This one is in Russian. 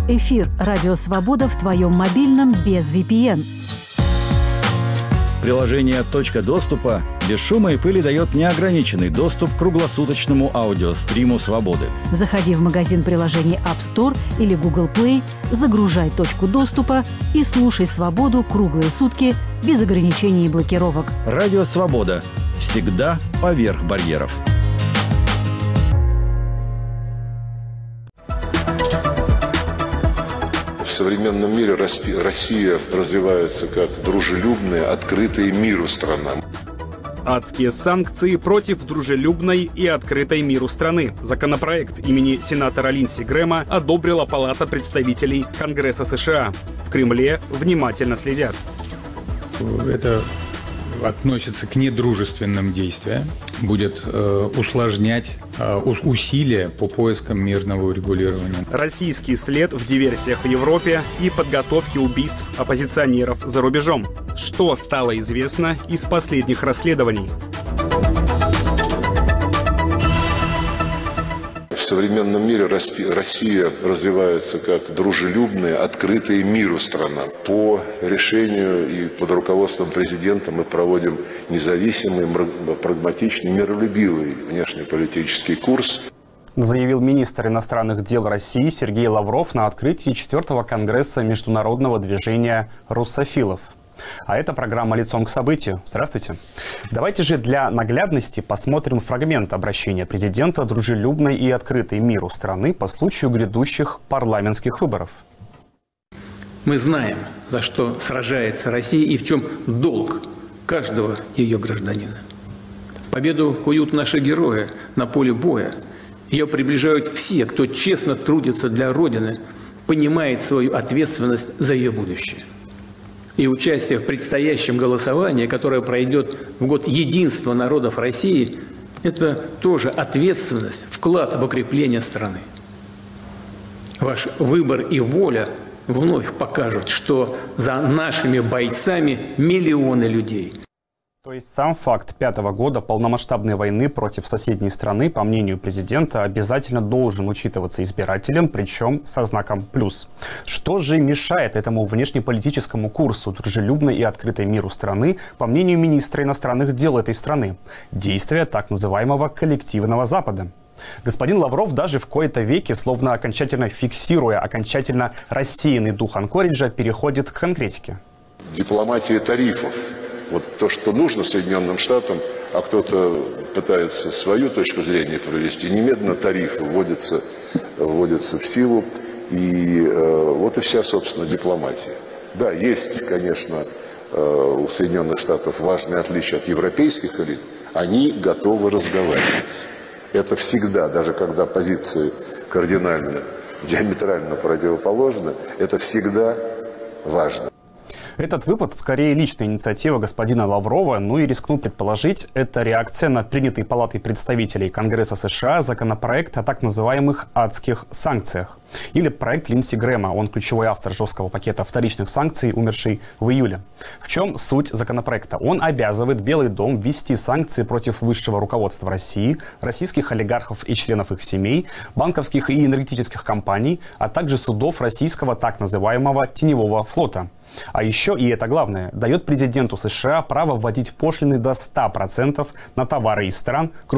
Эфир «Радио Свобода» в твоем мобильном без VPN. Приложение «Точка доступа» без шума и пыли дает неограниченный доступ к круглосуточному аудиостриму «Свободы». Заходи в магазин приложений App Store или Google Play, загружай «Точку доступа» и слушай «Свободу» круглые сутки без ограничений и блокировок. Радио «Свобода». Всегда поверх барьеров. В современном мире Россия развивается как дружелюбная, открытая миру страна. Адские санкции против дружелюбной и открытой миру страны. Законопроект имени сенатора Линдси Грэма одобрила Палата представителей Конгресса США. В Кремле внимательно следят. Это относится к недружественным действиям, будет усложнять усилия по поискам мирного урегулирования. Российский след в диверсиях в Европе и подготовке убийств оппозиционеров за рубежом. Что стало известно из последних расследований? В современном мире Россия развивается как дружелюбная, открытая миру страна. По решению и под руководством президента мы проводим независимый, прагматичный, миролюбивый внешнеполитический курс. Заявил министр иностранных дел России Сергей Лавров на открытии 4-го конгресса международного движения русофилов. А это программа «Лицом к событию». Здравствуйте. Давайте же для наглядности посмотрим фрагмент обращения президента дружелюбной и открытой миру страны по случаю грядущих парламентских выборов. Мы знаем, за что сражается Россия и в чем долг каждого ее гражданина. Победу куют наши герои на поле боя. Ее приближают все, кто честно трудится для Родины, понимает свою ответственность за ее будущее. И участие в предстоящем голосовании, которое пройдет в год единства народов России, это тоже ответственность, вклад в укрепление страны. Ваш выбор и воля вновь покажут, что за нашими бойцами миллионы людей. То есть сам факт 5-го года полномасштабной войны против соседней страны, по мнению президента, обязательно должен учитываться избирателем, причем со знаком «плюс». Что же мешает этому внешнеполитическому курсу дружелюбной и открытой миру страны, по мнению министра иностранных дел этой страны? Действия так называемого коллективного Запада. Господин Лавров даже в кои-то веки, словно окончательно фиксируя окончательно рассеянный дух Анкориджа, переходит к конкретике. Дипломатия тарифов. Вот то, что нужно Соединенным Штатам, а кто-то пытается свою точку зрения провести, немедленно тарифы вводятся в силу, и вот и вся, собственно, дипломатия. Да, есть, конечно, у Соединенных Штатов важное отличие от европейских элит, они готовы разговаривать. Это всегда, даже когда позиции кардинально, диаметрально противоположны, это всегда важно. Этот выпад скорее личная инициатива господина Лаврова, ну и рискну предположить, это реакция на принятый Палатой представителей Конгресса США законопроект о так называемых адских санкциях. Или проект Линдси Грэма, он ключевой автор жесткого пакета вторичных санкций, умерший в июле. В чем суть законопроекта? Он обязывает Белый дом ввести санкции против высшего руководства России, российских олигархов и членов их семей, банковских и энергетических компаний, а также судов российского так называемого теневого флота. А еще, и это главное, дает президенту США право вводить пошлины до 100% на товары из стран,